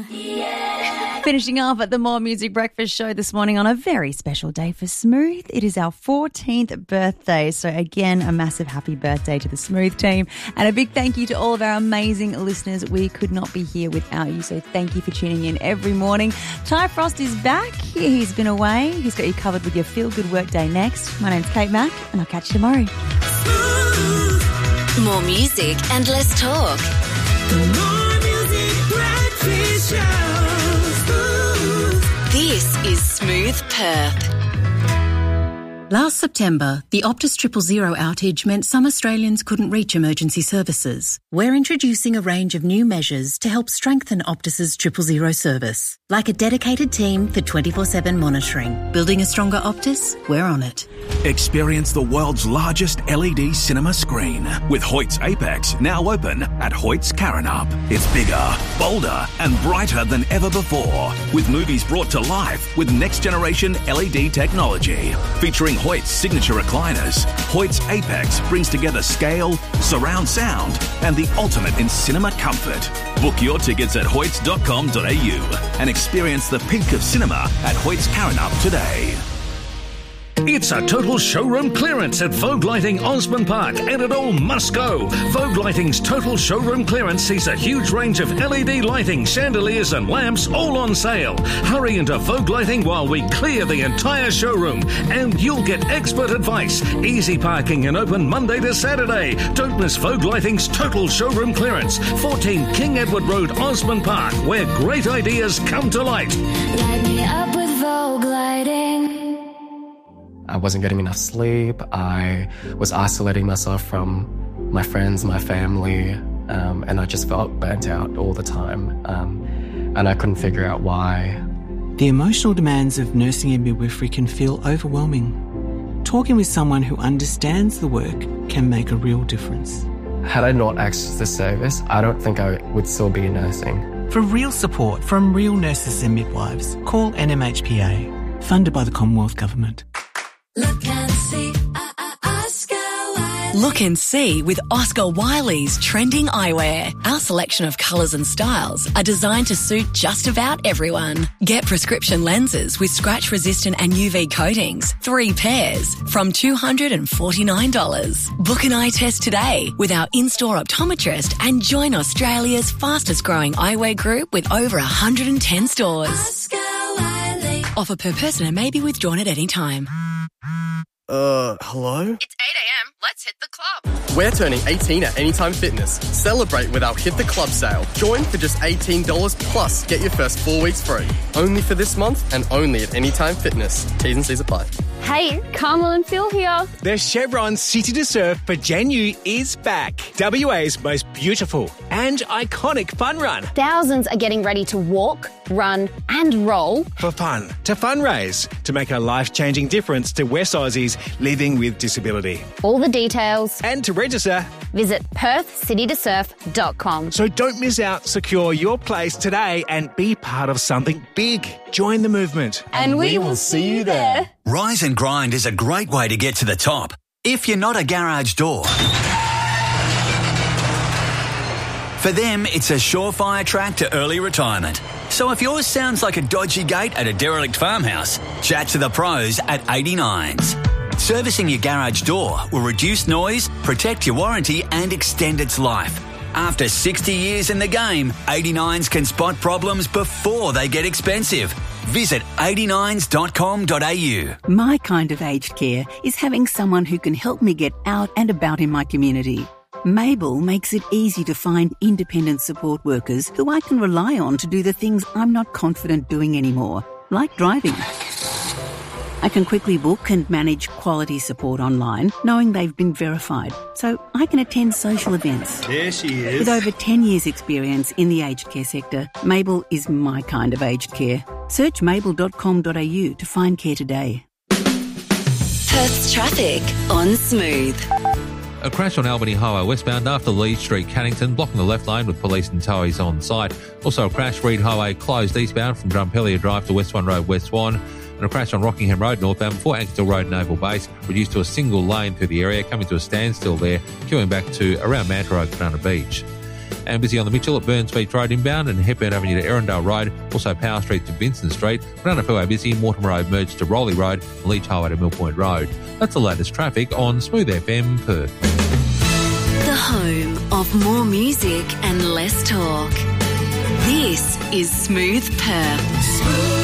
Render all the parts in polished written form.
Finishing off at the More Music Breakfast Show this morning on a very special day for Smooth. It is our 14th birthday. So again, a massive happy birthday to the Smooth team. And a big thank you to all of our amazing listeners. We could not be here without you. So thank you for tuning in every morning. Ty Frost is back. He's been away. He's got you covered with your feel-good workday next. My name's Kate Mack and I'll catch you tomorrow. More music and less talk. More Music Breakfast Show. This is Smooth Perth. Last September, the Optus 000 outage meant some Australians couldn't reach emergency services. We're introducing a range of new measures to help strengthen Optus's 000 service, like a dedicated team for 24/7 monitoring. Building a stronger Optus? We're on it. Experience the world's largest LED cinema screen with Hoyt's Apex now open at Hoyt's Karrinyup. It's bigger, bolder and brighter than ever before, with movies brought to life with next-generation LED technology. Featuring Hoyt's signature recliners, Hoyt's Apex brings together scale, surround sound and the ultimate in cinema comfort. Book your tickets at hoyts.com.au and experience the peak of cinema at Hoyt's Karrinyup today. It's a total showroom clearance at Vogue Lighting Osborne Park and it all must go. Vogue Lighting's total showroom clearance sees a huge range of LED lighting, chandeliers and lamps all on sale. Hurry into Vogue Lighting while we clear the entire showroom and you'll get expert advice. Easy parking and open Monday to Saturday. Don't miss Vogue Lighting's total showroom clearance. 14 King Edward Road, Osborne Park, where great ideas come to light. Light me up with Vogue Lighting. I wasn't getting enough sleep. I was isolating myself from my friends, my family, and I just felt burnt out all the time. And I couldn't figure out why. The emotional demands of nursing and midwifery can feel overwhelming. Talking with someone who understands the work can make a real difference. Had I not accessed this service, I don't think I would still be nursing. For real support from real nurses and midwives, call NMHPA, funded by the Commonwealth Government. Look and see, Oscar Wiley. Look and see with Oscar Wiley's trending eyewear. Our selection of colours and styles are designed to suit just about everyone. Get prescription lenses with scratch-resistant and UV coatings, 3 pairs, from $249. Book an eye test today with our in-store optometrist and join Australia's fastest-growing eyewear group with over 110 stores. Oscar Wiley. Offer per person and may be withdrawn at any time. Hello? It's 8 a.m. Let's hit the club. We're turning 18 at Anytime Fitness. Celebrate with our Hit the Club sale. Join for just $18 plus get your first 4 weeks free. Only for this month and only at Anytime Fitness. T's and C's apply. Hey, Carmel and Phil here. The Chevron City to Surf for Janu is back. WA's most beautiful and iconic fun run. Thousands are getting ready to walk, run and roll. For fun, to fundraise, to make a life-changing difference to West Aussies living with disability. All the details. And to register, visit perthcitytosurf.com. So don't miss out. Secure your place today and be part of something big. Join the movement. And we will see you there. Rise and Grind is a great way to get to the top. If you're not a garage door. For them, it's a surefire track to early retirement. So if yours sounds like a dodgy gate at a derelict farmhouse, chat to the pros at 89s. Servicing your garage door will reduce noise, protect your warranty and extend its life. After 60 years in the game, 89s can spot problems before they get expensive. Visit 89s.com.au. My kind of aged care is having someone who can help me get out and about in my community. Mabel makes it easy to find independent support workers who I can rely on to do the things I'm not confident doing anymore, like driving. I can quickly book and manage quality support online, knowing they've been verified, so I can attend social events. There she is. With over 10 years' experience in the aged care sector, Mabel is my kind of aged care. Search mabel.com.au to find care today. Perth's traffic on Smooth. A crash on Albany Highway westbound after Lee Street, Cannington, blocking the left lane with police and towies on site. Also a crash, Reed Highway closed eastbound from Drumpelia Drive to West Swan Road, West Swan. And a crash on Rockingham Road northbound before Ankerstall Road, Naval Base, reduced to a single lane through the area, coming to a standstill there, queuing back to around Manta Road, Corunna Beach. And busy on the Mitchell at Burns Beach Road inbound and Hepburn Avenue to Erindale Road. Also Power Street to Vincent Street. Ranafua busy, Mortimer Road merged to Rowley Road and Leach Highway to Mill Point Road. That's the latest traffic on Smooth FM Perth. The home of more music and less talk. This is Smooth Perth.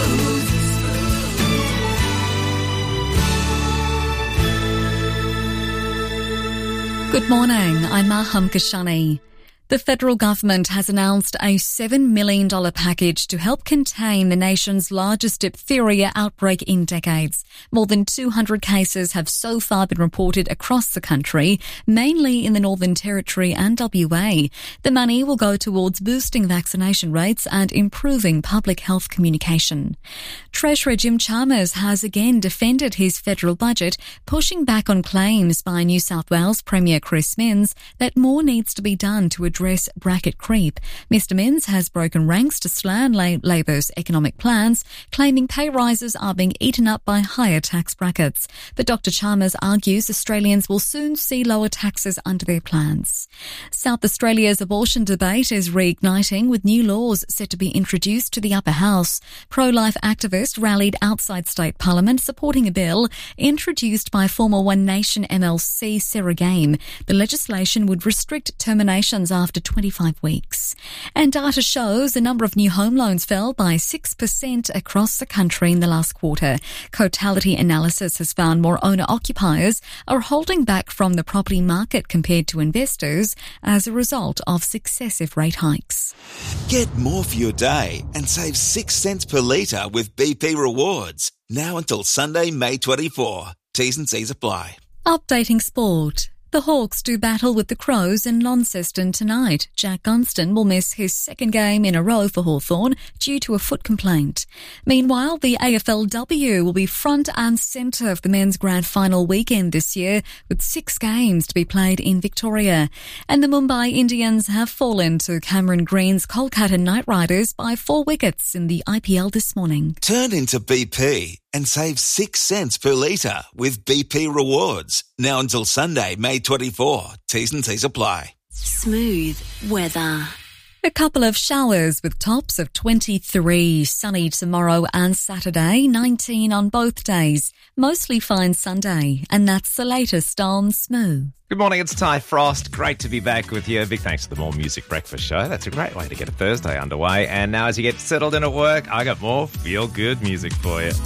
Good morning, I'm Maham Kashani. The federal government has announced a $7 million package to help contain the nation's largest diphtheria outbreak in decades. More than 200 cases have so far been reported across the country, mainly in the Northern Territory and WA. The money will go towards boosting vaccination rates and improving public health communication. Treasurer Jim Chalmers has again defended his federal budget, pushing back on claims by New South Wales Premier Chris Minns that more needs to be done to address bracket creep. Mr Minns has broken ranks to slam Labor's economic plans, claiming pay rises are being eaten up by higher tax brackets. But Dr Chalmers argues Australians will soon see lower taxes under their plans. South Australia's abortion debate is reigniting, with new laws set to be introduced to the upper house. Pro-life activists rallied outside state parliament supporting a bill introduced by former One Nation MLC Sarah Game. The legislation would restrict terminations after 25 weeks. And data shows the number of new home loans fell by 6% across the country in the last quarter. Cotality Analysis has found more owner-occupiers are holding back from the property market compared to investors as a result of successive rate hikes. Get more for your day and save 6 cents per litre with BP Rewards. Now until Sunday, May 24. T's and C's apply. Updating sport. The Hawks do battle with the Crows in Launceston tonight. Jack Gunston will miss his second game in a row for Hawthorn due to a foot complaint. Meanwhile, the AFLW will be front and centre of the men's grand final weekend this year, with 6 games to be played in Victoria. And the Mumbai Indians have fallen to Cameron Green's Kolkata Knight Riders by 4 wickets in the IPL this morning. Turn into BP and save 6 cents per litre with BP Rewards. Now until Sunday, May 24. T's and C's apply. Smooth weather. A couple of showers with tops of 23, sunny tomorrow and Saturday, 19 on both days. Mostly fine Sunday, and that's the latest on Smooth. Good morning, it's Ty Frost. Great to be back with you. Big thanks to the More Music Breakfast Show. That's a great way to get a Thursday underway. And now as you get settled in at work, I got more feel-good music for you.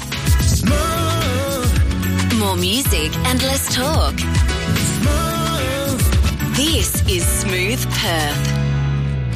Smooth. More music and less talk. Smooth. This is Smooth Perth.